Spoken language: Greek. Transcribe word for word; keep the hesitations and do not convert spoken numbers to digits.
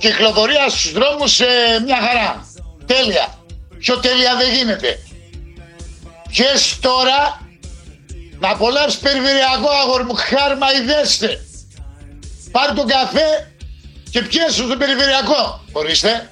Κυκλοφορία στους δρόμους ε, μια χαρά. Τέλεια. Πιο τέλεια δεν γίνεται. Πιες τώρα να απολαύσεις περιφερειακό, αγόρι μου, χαρμαϊδέστε. Πάρ' τον καφέ και πιέσου στο περιφερειακό. Ορίστε.